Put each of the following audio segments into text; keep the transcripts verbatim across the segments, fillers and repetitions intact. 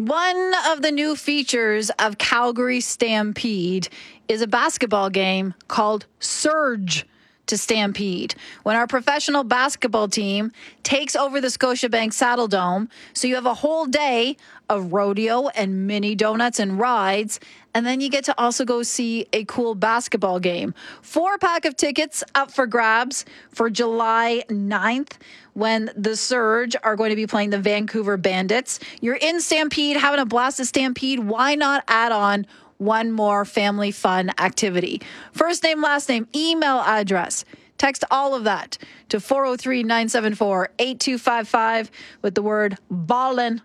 One of the new features of Calgary Stampede is a basketball game called Surge to Stampede, when our professional basketball team takes over the Scotiabank Saddledome. So you have a whole day of rodeo and mini donuts and rides, and then you get to also go see a cool basketball game. Four pack of tickets up for grabs for July ninth, when the Surge are going to be playing the Vancouver Bandits. You're in Stampede, having a blast at Stampede. Why not add on one more family fun activity? First name, last name, email address. Text all of that to four oh three, nine seven four, eight two five five with the word ballin',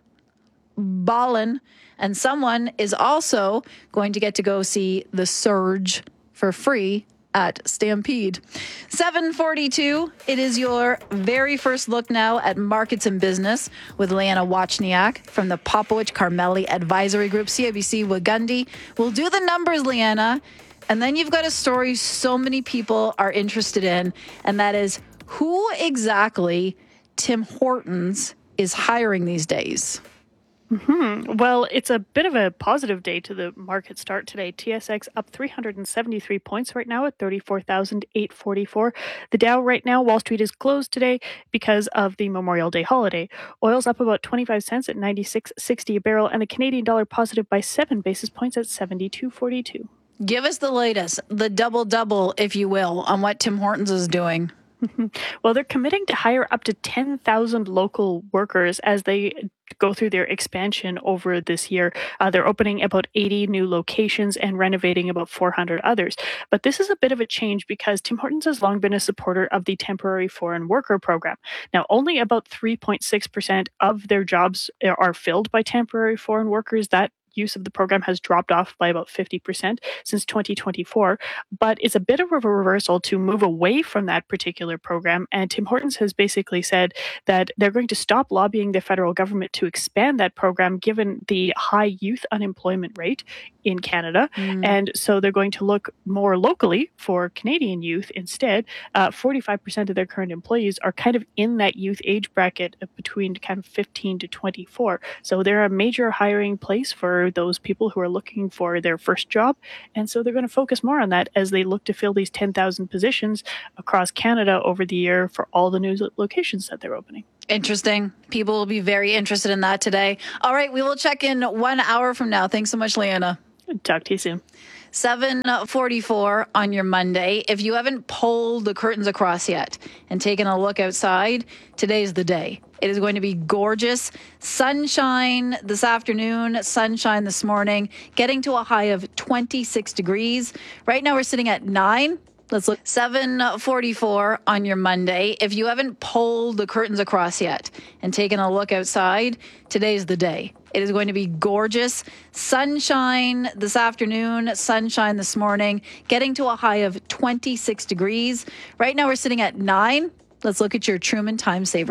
ballin'. And someone is also going to get to go see the Surge for free at Stampede. seven forty-two, it is your very first look now at markets and business with Leanna Wachniak from the Popowich Carmeli Advisory Group, C I B C Wagundi. We'll do the numbers, Leanna, and then you've got a story so many people are interested in, and that is who exactly Tim Hortons is hiring these days. Mm-hmm. Well, it's a bit of a positive day to the market start today. T S X up three hundred seventy-three points right now at thirty-four thousand eight hundred forty-four. The Dow right now, Wall Street is closed today because of the Memorial Day holiday. Oil's up about twenty-five cents at ninety-six sixty a barrel, and the Canadian dollar positive by seven basis points at seventy-two forty-two. Give us the latest, the double-double, if you will, on what Tim Hortons is doing. Well, they're committing to hire up to ten thousand local workers as they go through their expansion over this year. Uh, they're opening about eighty new locations and renovating about four hundred others. But this is a bit of a change because Tim Hortons has long been a supporter of the temporary foreign worker program. Now, only about three point six percent of their jobs are filled by temporary foreign workers. That use of the program has dropped off by about fifty percent since twenty twenty-four, but it's a bit of a reversal to move away from that particular program. And Tim Hortons has basically said that they're going to stop lobbying the federal government to expand that program, given the high youth unemployment rate in Canada. Mm. And so they're going to look more locally for Canadian youth instead. Uh, forty-five percent of their current employees are kind of in that youth age bracket of between kind of fifteen to twenty-four. So they're a major hiring place for those people who are looking for their first job. And so they're going to focus more on that as they look to fill these ten thousand positions across Canada over the year for all the new locations that they're opening. Interesting. People will be very interested in that today. All right, we will check in one hour from now. Thanks so much, Leanna. Talk to you soon. seven forty-four on your Monday. If you haven't pulled the curtains across yet and taken a look outside, today's the day. It is going to be gorgeous. Sunshine this afternoon, sunshine this morning, getting to a high of twenty-six degrees. Right now we're sitting at nine. Let's look. seven forty-four on your Monday. If you haven't pulled the curtains across yet and taken a look outside, today's the day. It is going to be gorgeous. Sunshine this afternoon, sunshine this morning, getting to a high of twenty-six degrees. Right now we're sitting at nine. Let's look at your Truman Time Saver.